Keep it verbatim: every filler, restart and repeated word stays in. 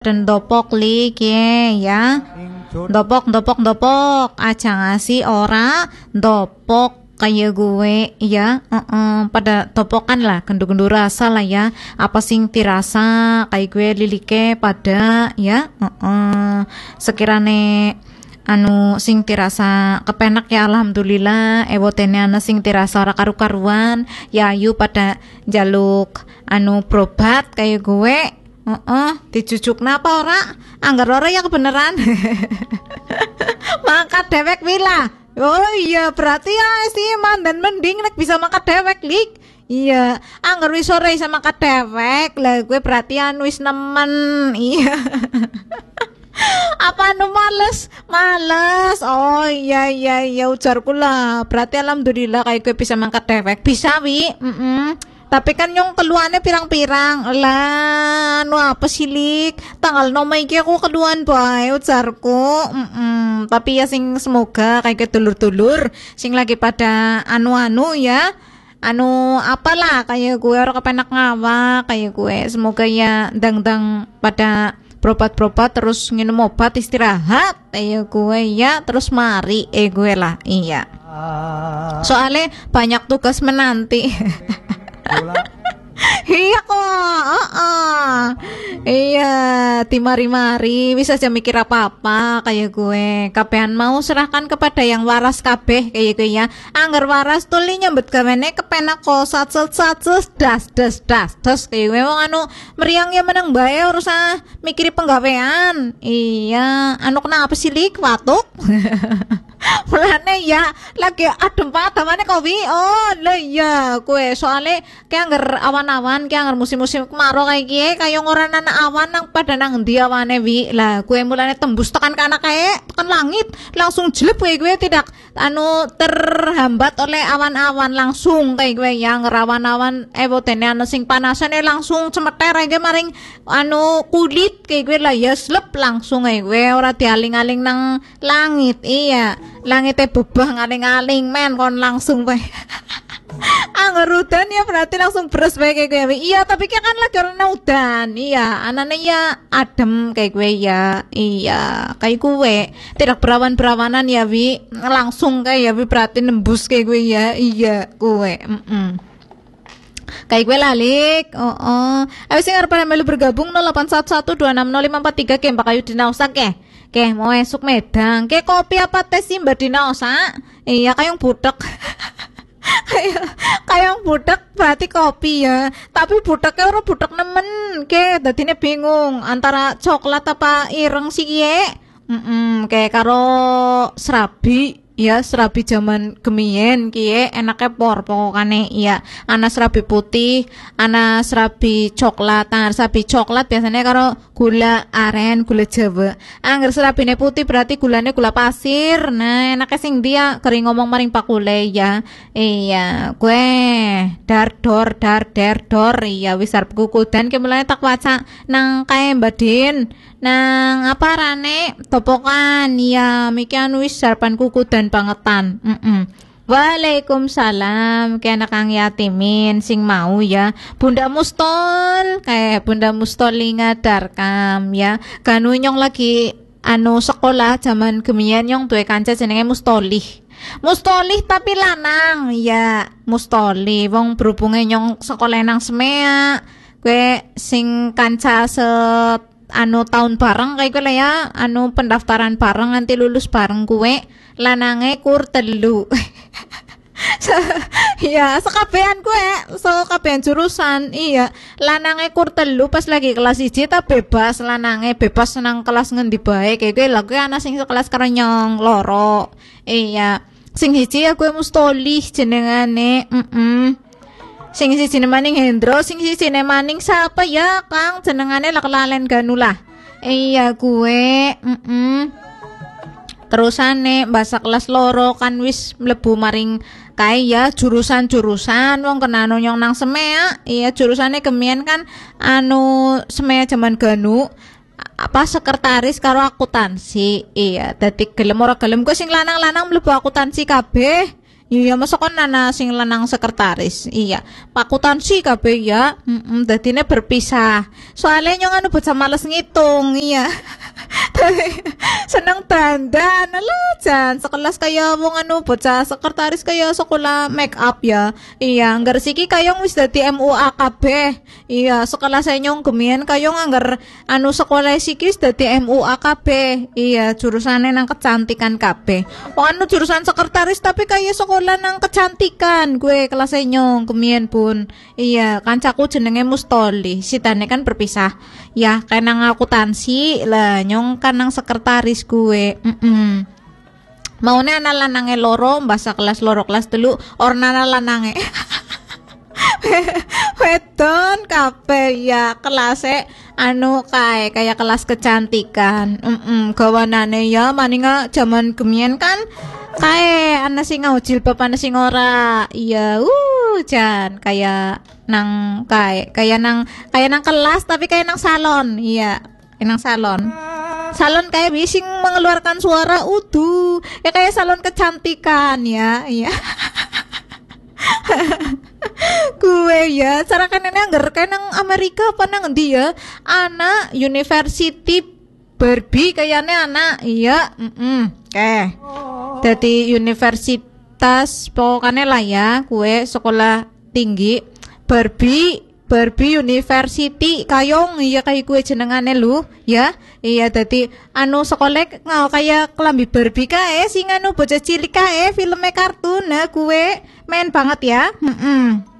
dan dopok lik ye ya dopok dopok dopok aja ngasih ora dopok kayak gue ya uh -uh. pada topokan lah kendu-kendu rasa lah ya apa sing tirasa kayak gue lilike pada ya uh -uh. sekirane anu sing tirasa kepenak ya alhamdulillah ewotene ana sing tirasa ora karu-karuan ya ayu pada jaluk anu probat kayak gue uh -uh. dicucuk napa ora anggar ora ya kebeneran mangkat dewek wila. Oh iya berarti ya sih mandan mending nek bisa mangkat dewek lik. Iya anggar wis sore sama mangkat dewek lah gue berarti anu wis nemen. Iya apa anu males males oh iya iya iya ujarku lah berarti alhamdulillah kayak gue bisa mangkat dewek bisa wi mm -mm. Tapi kan yung keluarnya pirang-pirang lah anu apa sih lik tanggal noma iki aku keluan bae ujarku mm -mm. Tapi ya sing semoga kayak dulur-dulur sing lagi pada anu-anu ya anu apalah kayak gue orang kepenak ngawa kayak gue semoga ya dang-dang pada berobat-berobat terus minum obat istirahat eh gue ya terus mari eh gue lah iya soalnya banyak tugas menanti. Iya kok uh -uh. Iya timari-mari bisa aja mikir apa-apa kayak gue kapean mau serahkan kepada yang waras kabeh kayak gue ya anggar waras tuli nyambut gawene kepenak kok sat-sat-sat das das das das kayak gue wong anu meriang ya menang bae ora usah mikiri penggawean iya anu kenapa sih lik watuk. Mulane ya lagi adem patamane kopi oh lah iya kue soalnya kayak anggar awan-awan kayak anggar musim-musim kemarau kayak gie kayak orang anak awan nang pada nang dia awane wi lah kue mulane tembus tekan kana kayak tekan langit langsung jelep kayak gue tidak anu terhambat oleh awan-awan langsung kayak gue yang ngerawan-awan eh botene anu sing panasane langsung cemeter kayak maring anu kulit kayak gue lah ya slep langsung kayak gue ora dialing-aling nang langit iya langitnya bebah ngaling-ngaling men kon langsung bae. Angger udan ya berarti langsung beres bae kayak gue. Iya tapi kan lagi orang udan. Iya anane ya adem kayak gue ya. Iya kayak gue tidak berawan-berawanan ya wi langsung kayak ya wi berarti nembus kayak gue ya. Iya gue. Mm -mm. Kayak gue lalik. Oh oh. Ayo sing arep melu bergabung nol delapan satu satu dua enam nol lima empat tiga ke Mbak Ayu Dinausak ke. Oke, mau esuk Medang. Ke kopi apa teh sih Mbak Dinosa? Iya, kayong budak. kayak kayong budak berarti kopi ya. Tapi budaknya orang budak nemen. Ke, dadine bingung antara coklat apa ireng sih ye. Mm -mm, kayak karo serabi. Ya serabi zaman kemien kie enaknya por pokokane iya ana serabi putih ana serabi coklat ana serabi coklat biasanya karo gula aren gula jawa angger serabine putih berarti gulanya gula pasir nah enaknya sing dia kering ngomong maring pakule ya iya gue dar dor dar der dor iya wis arep kukudan ke mulane tak waca nang kae Mbak Din nang apa rane topokan ya mikian wis sarapan kukudan bangetan mm -mm. Waalaikumsalam kayak anak kang yatimin sing mau ya Bunda Mustol kayak Bunda Mustoli ngadarkam ya kanu nyong lagi anu sekolah zaman kemian nyong tuwe kanca jenenge Mustolih Mustolih tapi lanang ya Mustoli wong berhubunge nyong sekolah nang Semea gue sing kanca set anu tahun bareng kayak gue lah ya anu pendaftaran bareng nanti lulus bareng gue lanange kur telu ya sekabehan gue so kabehan jurusan iya lanange kur telu pas lagi kelas siji ta bebas lanange bebas senang kelas ngendi bae kayak gue lah gue anak sing sekelas karo nyong loro iya sing hiji ya gue Mustolih jenengane mm -mm. Sing sijine maning Hendro, sing sijine maning siapa ya Kang jenengane lak lalen ganulah. Iya gue, mm -mm. Terusane bahasa kelas loro kan wis mlebu maring kae ya jurusan-jurusan wong kena anu nyong nang Semea. Iya jurusane kemien kan anu Semea zaman ganu apa sekretaris karo akuntansi. Iya, dadi gelem ora gelem ku sing lanang-lanang mlebu akuntansi kabeh. Iya, masa kon ana sing lanang sekretaris. Iya, pakutansi kabeh ya. Heeh, dadine berpisah. Soalnya nyong anu bocah males ngitung, iya. Seneng dandan. Alah, jan sekelas kaya wong anu bocah sekretaris kaya sekolah make up ya. Iya, anggar siki kayong wis dadi M U A kabeh. Iya, sekelas nyong gemien kayong anggar anu sekolah siki wis dadi M U A kabeh. Iya, jurusane nang kecantikan kabeh. Wong anu jurusan sekretaris tapi kaya sekolah nang kecantikan. Gue kelas nyong gemien pun. Iya, kancaku jenenge Mustoli. Sitane kan berpisah. Ya, kayak nang akuntansi lah nyong kan nang sekretaris gue. Mm-mm. Maune ana lanange loro, mbasa kelas loro kelas telu, orna ana lanange. Wedon kabeh ya kelase anu kae kayak kelas kecantikan. Heeh, gawanane ya maninga jaman gemien kan kae ana sing ngau jilbab ana sing ora. Iya, uh jan kayak nang kae kayak nang kayak nang kelas tapi kayak nang salon. Iya, nang salon. Salon kayak bising mengeluarkan suara udu. Ya kayak salon kecantikan ya. Iya. Gue ya cara kan ini anggar kayak nang Amerika apa nang endi ya anak University Barbie kayaknya anak iya mm -mm. Oke jadi universitas pokoknya lah ya gue sekolah tinggi Barbie Barbie University kayong iya kayak gue jenengane lu ya iya tadi anu sekolah ngau kayak kelambi Barbie kae sing anu bocah cilik kae filmnya kartun nah gue main banget ya mm -mm.